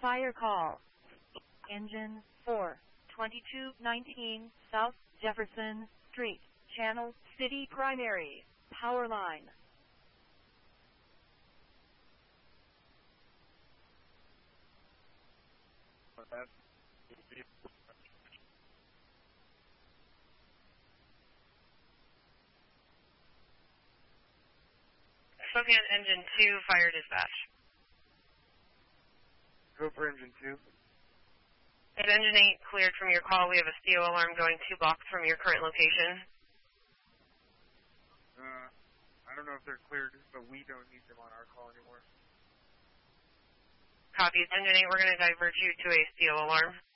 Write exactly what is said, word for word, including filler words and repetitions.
fire call. Engine four, twenty-two nineteen South Jefferson Street, Channel City Primary, power line. Spokane Engine two, fire dispatch. Go for Engine two. At Engine eight, cleared from your call. We have a C O alarm going two blocks from your current location. Uh, I don't know if they're cleared, but we don't need them on our call anymore. Copies. Engine eight, we're going to divert you to a C O alarm.